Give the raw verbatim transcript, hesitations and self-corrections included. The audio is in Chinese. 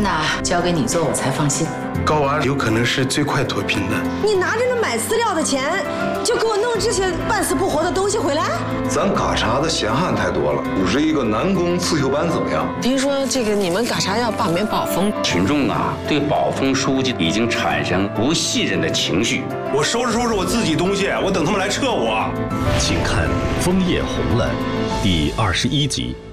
安呐，交给你做我才放心。 高娃有可能是最快脱贫的。 你拿着那买饲料的钱，就给我弄这些半死不活的东西回来？ 咱嘎查的闲汉太多了，组织一个南宫刺绣班怎么样？ 听说这个你们嘎查要罢免宝丰， 群众啊对宝丰书记已经产生不信任的情绪。 我收拾收拾我自己东西，我等他们来撤我。 请看《枫叶红了》第二十一集。